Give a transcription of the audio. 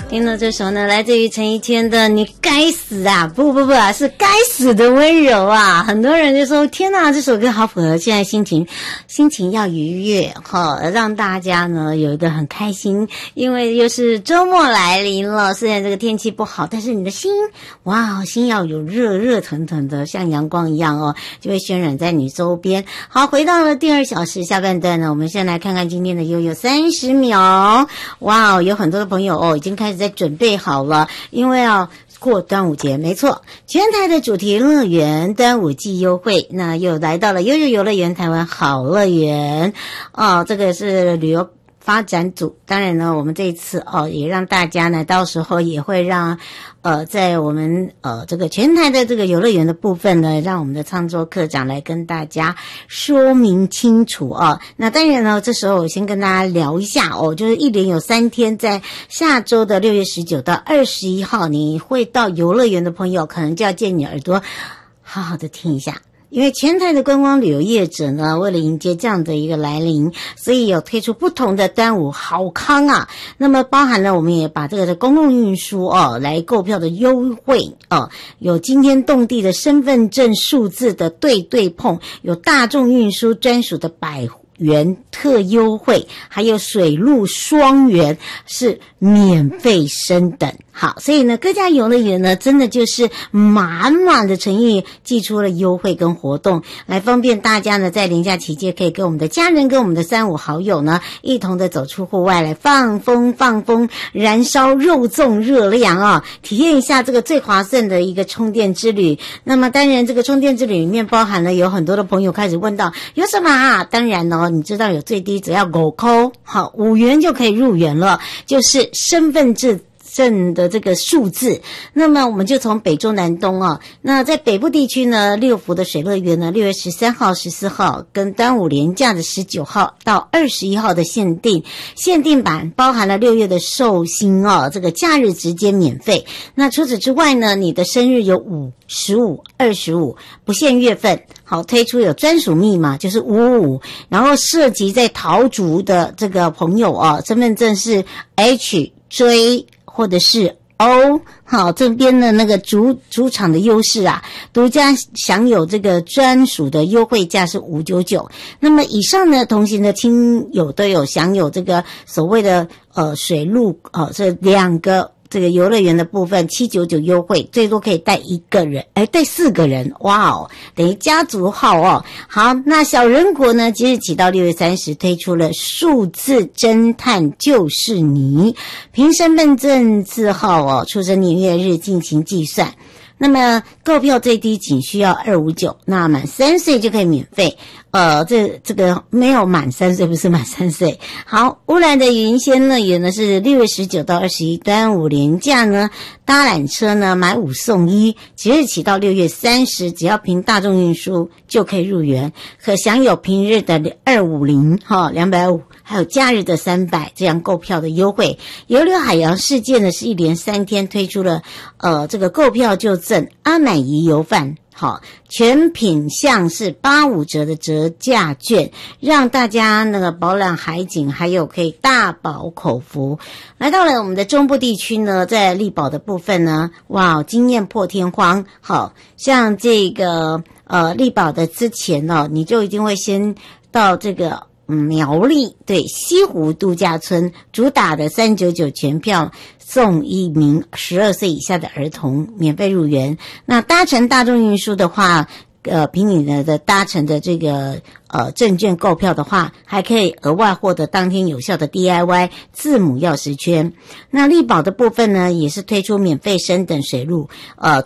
听到这首呢，来自于陈奕谦的《你该死啊》，不啊，是该死的温柔啊！很多人就说：“天哪，这首歌好符合现在心情要愉悦让大家呢有一个很开心，因为又是周末来临了。虽然这个天气不好，但是你的心要有热腾腾的，像阳光一样就会渲染在你周边。好，回到了第二小时下半段呢，我们先来看看今天的悠悠30秒。有很多的朋友已经开始在准备好了，因为过端午节，没错，全台的主题乐园端午季优惠，那又来到了悠悠游乐园台湾好乐园这个是旅游发展组。当然呢，我们这一次也让大家呢，到时候也会让在我们这个全台的这个游乐园的部分呢，让我们的创作课长来跟大家说明清楚那当然呢，这时候我先跟大家聊一下就是一连有3天，在下周的6月19到21号，你会到游乐园的朋友，可能就要借你耳朵好好的听一下。因为全台的观光旅游业者呢，为了迎接这样的一个来临，所以有推出不同的端午好康那么包含了我们也把这个的公共运输来购票的优惠有惊天动地的身份证数字的对碰，有大众运输专属的100元特优惠，还有水陆双元是免费升等。好，所以呢，各家游乐园呢，真的就是满满的诚意，寄出了优惠跟活动，来方便大家呢，在连假期间可以跟我们的家人、跟我们的3、5好友呢，一同的走出户外来放风，燃烧肉粽热量体验一下这个最划算的一个充电之旅。那么当然，这个充电之旅里面包含了有很多的朋友开始问到有什么当然你知道有最低只要5块，好，5元就可以入园了，就是身份证的这个数字。那么我们就从北中南东那在北部地区呢，6福的水乐园呢，6月13号、14号跟端午连假的19号到21号的限定版，包含了6月的寿星这个假日直接免费。那除此之外呢，你的生日有5、15、25，不限月份。好，推出有专属密码，就是555，然后涉及在桃竹的这个朋友身份证是 HJ 或者是 O， 好，这边的那个主场的优势独家享有这个专属的优惠价是599。那么以上呢，同行的亲友都有享有这个所谓的水陆这2个这个游乐园的部分799优惠，最多可以带1个人，带4个人，等于家族号好，那小人国呢，即日起到6月30推出了数字侦探就是你，凭身份证字号出生年月日进行计算。那么购票最低仅需要259，那满3岁就可以免费。这个没有满3岁，不是满3岁。好，乌来的云仙乐园呢是6月19到21端午连假呢，搭缆车呢买5送1，即日起到6月30，只要凭大众运输就可以入园，可享有平日的250 250，还有假日的300这样购票的优惠。游流海洋世界呢是一连3天推出了这个购票就赠阿乃姨油饭。好，全品项是85折的折价券，让大家那个饱览海景，还有可以大饱口福。来到了我们的中部地区呢，在力宝的部分呢，惊艳破天荒。好像这个力宝的之前你就一定会先到这个苗栗对西湖度假村，主打的399全票送1名12岁以下的儿童免费入园。那搭乘大众运输的话，凭你的搭乘的这个证券购票的话，还可以额外获得当天有效的 DIY 字母钥匙圈。那力宝的部分呢，也是推出免费升等水路